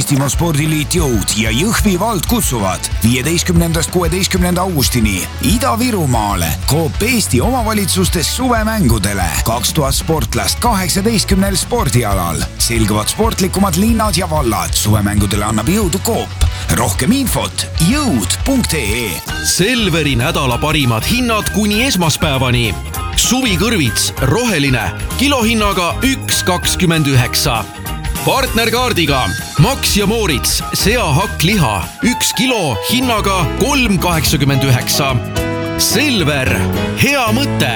Eestimaa Spordiliit Jõud ja Jõhvi vald kutsuvad 15.–16. augustini Ida-Virumaale Coop Eesti omavalitsustes suvemängudele. 2000 sportlast 18 spordialal. Selguvad sportlikumad linnad ja vallad. Suvemängudele annab jõudu Coop. Rohkem infot jõud.ee. Selveri nädala parimad hinnad kuni esmaspäevani. Suvikõrvits roheline kilohinnaga 1,29. Partnerkaardiga Max ja Moritz seahakkliha 1 kilo hinnaga 3,89. Selver, hea mõte.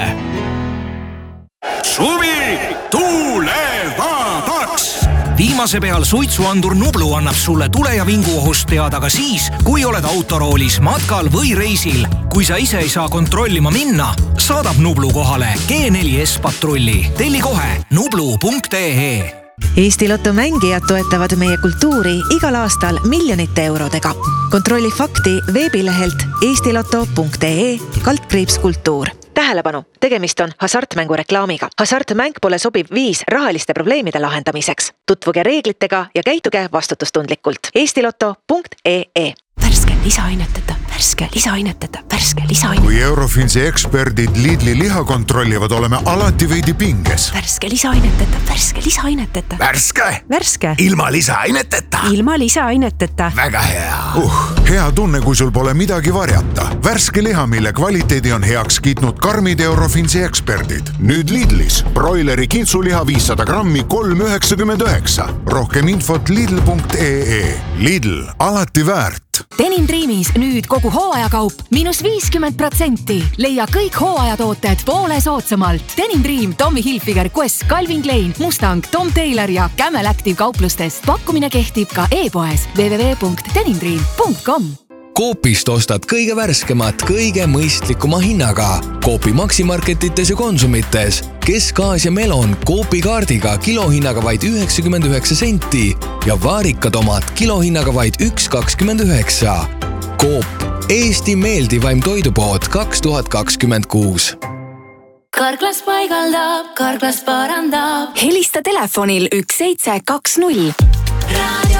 Suvi tulevadaks! Viimase peal suitsuandur Nublu annab sulle tule- ja vinguohust teada ka siis, kui oled autoroolis, matkal või reisil. Kui sa ise ei saa kontrollima minna, saadab Nublu kohale G4S patrulli. Telli kohe nublu.ee. Eesti Lotto mängijad toetavad meie kultuuri igal aastal miljonite eurodega. Kontrolli fakti veebilehelt eestiloto.ee/kultuur. Tähelepanu, tegemist on hasartmängu reklaamiga. Hasartmäng pole sobiv viis rahaliste probleemide lahendamiseks. Tutvuge reeglitega ja käituge vastutustundlikult. eestiloto.ee. Värske lisaaineteta, värske lisaaineteta, värske lisaaineteta. Kui Eurofinsi eksperdid Lidli liha kontrollivad, oleme alati veidi pinges. Värske lisaaineteta, värske lisaaineteta. Värske! Värske. Ilma lisaaineteta. Ilma lisaaineteta. Väga hea. Hea tunne, kui sul pole midagi varjata. Värske liha, mille kvaliteedi on heaks kiitnud karmid Eurofinsi eksperdid. Nüüd Lidlis. Broileri kintsuliha 500 grammi 3,99. Rohkem infot lidl.ee. Lidl, alati väärt. Denim Dreamis nüüd kogu hooajakaup -50%. Leia kõik hooajatooted poole soodsamalt. Denim Dream, Tommy Hilfiger, Quest, Calvin Klein, Mustang, Tom Taylor ja Camel Active kauplustest. Pakkumine kehtib ka e-poes www.denimdream.com. Coopist ostad kõige värskemat, kõige mõistlikuma hinnaga. Coopi maksimarketites ja konsumites. Kesk-Aasia melon Coopi kaardiga kilohinnaga vaid 99 senti ja vaarikatomat kilohinnaga vaid 1,29. Coop, Eesti meeldivaim toidupood 2026. Karklas paigaldab, Karklas parandab. Helista telefonil 1720. Radio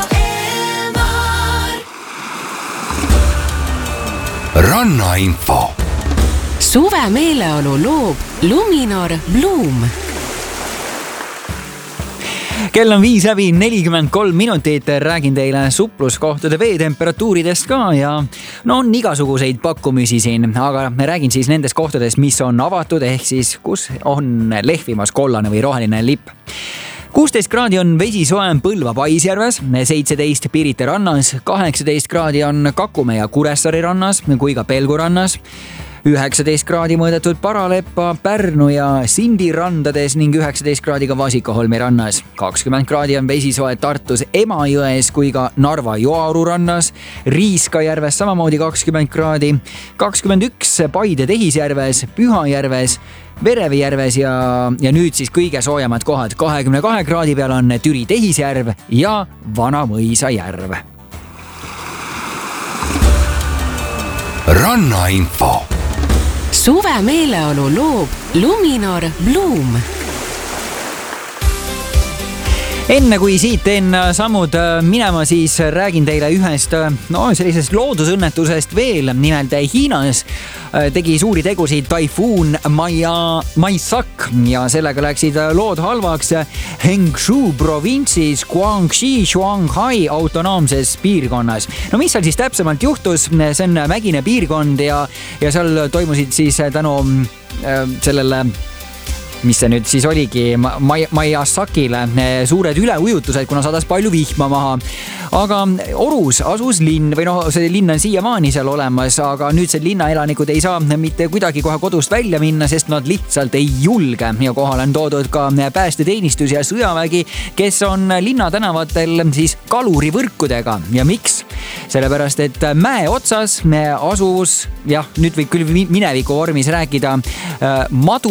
Rannainfo. Suve meeleolu loob Luminor Bloom. Kell on 5:43. Räägin teile supluskohtade veetemperatuuridest ka ja on igasuguseid pakkumisi siin, aga räägin siis nendest kohtadest, mis on avatud ehk siis kus on lehvimas kollane või roheline lipp. 16 kraadi on vesi soem Põlva Paisjärves, 17 Pirita rannas, 18 kraadi on Kakumäe ja Kuressaare rannas kui ka Pelgu rannas, 19 kraadi mõõdetud Paraleppa, Pärnu ja Sindi randades ning 19 kraadi ka Vasikaholmi rannas. 20 kraadi on vesi soe Tartus Emajões kui ka Narva Joaru rannas, Riiskajärves samamoodi 20 kraadi, 21 Paide Tehisjärves, Pühajärves, Verevijärves ja nüüd siis kõige soojemad kohad. 22 kraadi peal on Türi Tehisjärv ja Vanamõisa järv. Rannainfo. Suve meeleolu loob Luminor Bloom. Enne kui siit teen sammud minema, siis räägin teile ühest sellisest loodusõnnetusest veel. Nimelt Hiinas tegi suuri tegusid taifuun Maisak ja sellega läksid lood halvaks Hengshu provintsis Guangxi Shanghai autonoomses piirkonnas. Mis seal siis täpsemalt juhtus? See on mägine piirkond ja seal toimusid siis tänu sellele mis see nüüd siis oligi Maiasakile suured üleujutused, kuna sadas palju vihma maha. Aga Orus asus linn või see linn on siiamaani seal olemas, aga nüüd see linnaelanikud ei saa mitte kuidagi kohe kodust välja minna, sest nad lihtsalt ei julge. Ja kohal on toodud ka päästeteenistus ja sõjavägi, kes on linnatänavatel siis kalurivõrkudega. Ja miks? Sellepärast, et mäe otsas asus, nüüd võib küll mineviku vormis rääkida, madude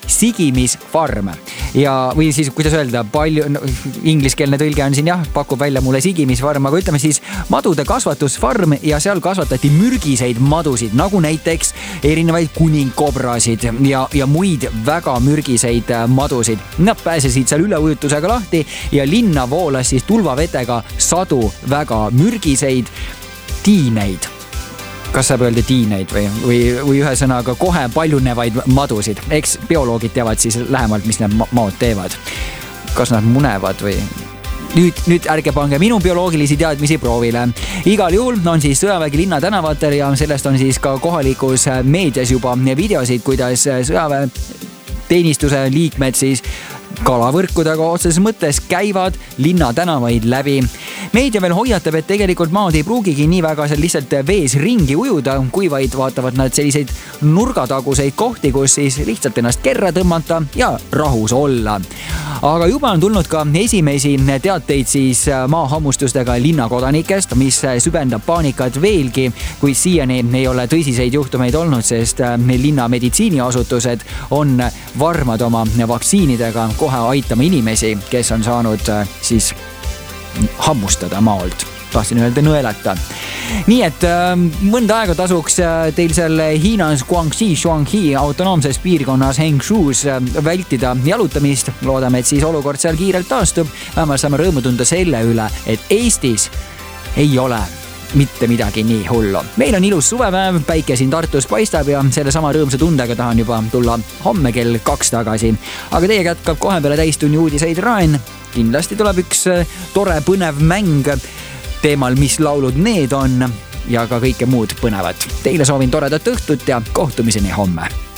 sigimisfarm ja, või siis kuidas öelda, palju, ingliskeelne tõlge on siin jah, pakub välja mulle sigimisfarm, aga ütleme siis madude kasvatusfarm ja seal kasvatati mürgiseid madusid, nagu näiteks erinevaid kuningkobrasid ja muid väga mürgiseid madusid. Nad pääsesid seal üleujutusega lahti ja linna voolas siis tulvavetega sadu väga mürgiseid tiineid. Kas saab öelda tiineid või ühesõnaga kohe paljunevaid madusid. Eks bioloogid teavad siis lähemalt, mis need maod teevad. Kas nad munevad või... Nüüd ärge pange minu bioloogilisi teadmisi proovile. Igal juhul on siis sõjavägi linna tänavatel ja sellest on siis ka kohalikus meedias juba videosid, kuidas sõjaväeteenistuse liikmed siis kalavõrkudega otseses mõttes käivad linna tänavaid läbi. Meedia veel hoiatab, et tegelikult maad ei pruugigi nii väga seal lihtsalt vees ringi ujuda, kui vaid vaatavad nad selliseid nurgataguseid kohti, kus siis lihtsalt ennast kerra tõmmata ja rahus olla. Aga juba on tulnud ka esimesi teateid siis maahammustustega linnakodanikest, mis süvendab paanikat veelgi, kui siiani ei ole tõsiseid juhtumeid olnud, sest linna meditsiiniasutused on varmad oma vaktsiinidega kohe aitama inimesi, kes on saanud siis hammustada maalt. Tahtsin öelda nõelata. Nii et mõnda aega tasuks teil seal Hiinas Guangxi autonoomses piirkonnas Hengshus vältida jalutamist. Loodame, et siis olukord seal kiirelt taastub. Vähemalt saame rõõmu tunda selle üle, et Eestis ei ole mitte midagi nii hullu. Meil on ilus suvepäev, päike siin Tartus paistab ja selle sama rõõmsa tundega tahan juba tulla homme kell 2 tagasi. Aga teie kätkab kohe peale täistunni uudiseid Raen. Kindlasti tuleb üks tore põnev mäng teemal, mis laulud need on ja ka kõike muud põnevat. Teile soovin toredat õhtut ja kohtumiseni homme.